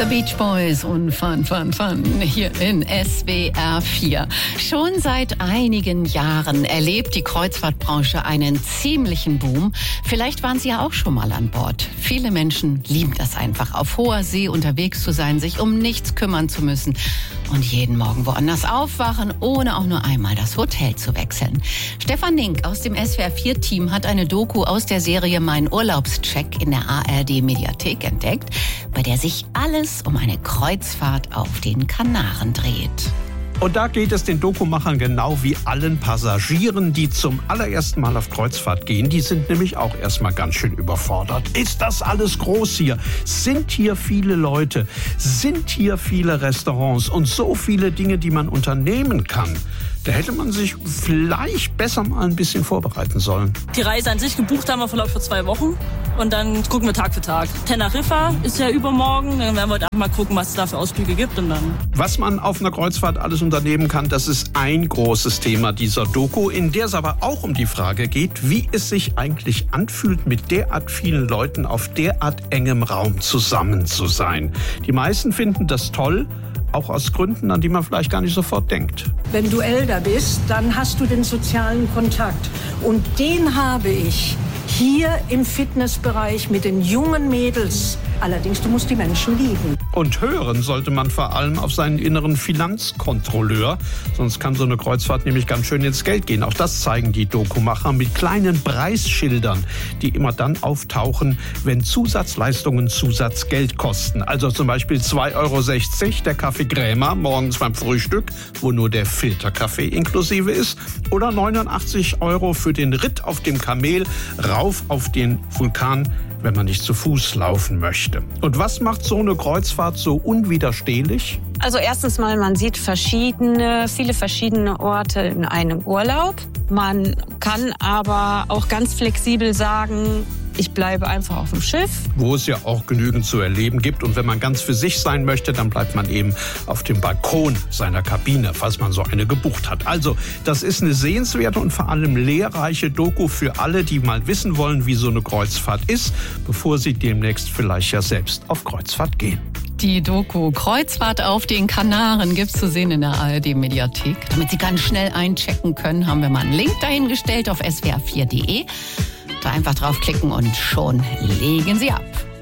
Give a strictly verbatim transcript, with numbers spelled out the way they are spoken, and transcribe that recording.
The Beach Boys und Fun, Fun, Fun hier in S W R vier. Schon seit einigen Jahren erlebt die Kreuzfahrtbranche einen ziemlichen Boom. Vielleicht waren Sie ja auch schon mal an Bord. Viele Menschen lieben das einfach, auf hoher See unterwegs zu sein, sich um nichts kümmern zu müssen und jeden Morgen woanders aufwachen, ohne auch nur einmal das Hotel zu wechseln. Stefan Nink aus dem S W R vier Team hat eine Doku aus der Serie Mein Urlaubscheck in der A R D-Mediathek entdeckt, bei der sich alles um eine Kreuzfahrt auf den Kanaren dreht. Und da geht es den Dokumachern genau wie allen Passagieren, die zum allerersten Mal auf Kreuzfahrt gehen. Die sind nämlich auch erstmal ganz schön überfordert. Ist das alles groß hier? Sind hier viele Leute? Sind hier viele Restaurants und so viele Dinge, die man unternehmen kann? Da hätte man sich vielleicht besser mal ein bisschen vorbereiten sollen. Die Reise an sich gebucht haben wir vielleicht für zwei Wochen. Und dann gucken wir Tag für Tag. Teneriffa ist ja übermorgen. Dann werden wir heute mal gucken, was es da für Ausflüge gibt. Und dann Was man auf einer Kreuzfahrt alles unternehmen kann, das ist ein großes Thema dieser Doku, in der es aber auch um die Frage geht, wie es sich eigentlich anfühlt, mit derart vielen Leuten auf derart engem Raum zusammen zu sein. Die meisten finden das toll, auch aus Gründen, an die man vielleicht gar nicht sofort denkt. Wenn du älter bist, dann hast du den sozialen Kontakt. Und den habe ich hier im Fitnessbereich mit den jungen Mädels. Allerdings, du musst die Menschen lieben. Und hören sollte man vor allem auf seinen inneren Finanzkontrolleur. Sonst kann so eine Kreuzfahrt nämlich ganz schön ins Geld gehen. Auch das zeigen die Dokumacher mit kleinen Preisschildern, die immer dann auftauchen, wenn Zusatzleistungen Zusatzgeld kosten. Also zum Beispiel zwei Euro sechzig der Kaffee Krämer morgens beim Frühstück, wo nur der Filterkaffee inklusive ist. Oder neunundachtzig Euro für den Ritt auf dem Kamel rauf auf den Vulkan, wenn man nicht zu Fuß laufen möchte. Und was macht so eine Kreuzfahrt so unwiderstehlich? Also erstens mal, man sieht verschiedene, viele verschiedene Orte in einem Urlaub. Man kann aber auch ganz flexibel sagen, ich bleibe einfach auf dem Schiff. Wo es ja auch genügend zu erleben gibt. Und wenn man ganz für sich sein möchte, dann bleibt man eben auf dem Balkon seiner Kabine, falls man so eine gebucht hat. Also, das ist eine sehenswerte und vor allem lehrreiche Doku für alle, die mal wissen wollen, wie so eine Kreuzfahrt ist, bevor sie demnächst vielleicht ja selbst auf Kreuzfahrt gehen. Die Doku Kreuzfahrt auf den Kanaren gibt's zu sehen in der A R D-Mediathek. Damit Sie ganz schnell einchecken können, haben wir mal einen Link dahingestellt auf S W R vier punkt de. Da einfach draufklicken und schon legen Sie ab.